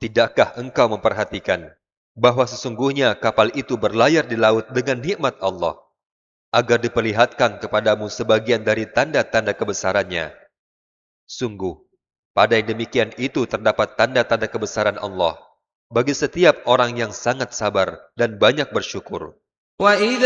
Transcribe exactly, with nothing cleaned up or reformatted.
Tidakkah engkau memperhatikan bahwa sesungguhnya kapal itu berlayar di laut dengan nikmat Allah, agar diperlihatkan kepadamu sebagian dari tanda-tanda kebesarannya? Sungguh, pada yang demikian itu terdapat tanda-tanda kebesaran Allah bagi setiap orang yang sangat sabar dan banyak bersyukur.